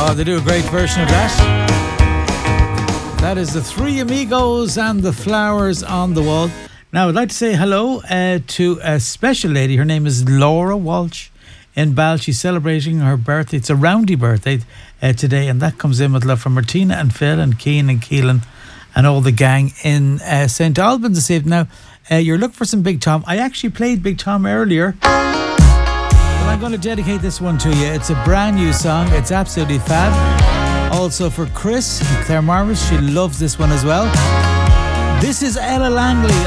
Oh, they do a great version of that. That is the Three Amigos and the Flowers on the Wall. Now, I'd like to say hello to a special lady. Her name is Laura Walsh in Bal. She's celebrating her birthday. It's a roundy birthday today, and that comes in with love from Martina and Phil and Keane and Keelan and all the gang in St. Albans this evening. Now, you're looking for some Big Tom. I actually played Big Tom earlier, but I'm going to dedicate this one to you. It's a brand new song. It's absolutely fab. Also for Chris and Claire Marvis. She loves this one as well. This is Ella Langley